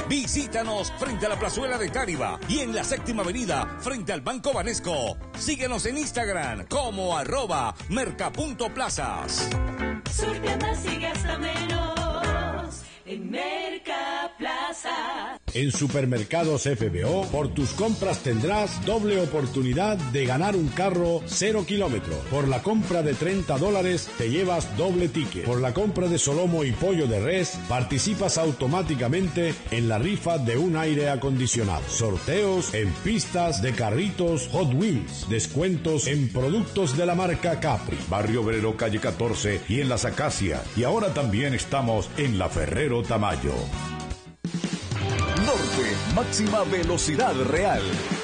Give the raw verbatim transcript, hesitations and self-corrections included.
Visítanos frente a la plazuela de Táriba y en la Séptima Avenida frente al Banco Banesco. Síguenos en Instagram como arroba merca.plazas. Surte más y gasta menos en Mercaplaza. En Supermercados F B O, por tus compras tendrás doble oportunidad de ganar un carro cero kilómetros. Por la compra de treinta dólares te llevas doble ticket. Por la compra de solomo y pollo de res participas automáticamente en la rifa de un aire acondicionado. Sorteos en pistas de carritos Hot Wheels. Descuentos en productos de la marca Capri. Barrio Obrero, calle catorce y en Las Acacias. Y ahora también estamos en la Ferrero Tamayo. Norte, máxima velocidad real.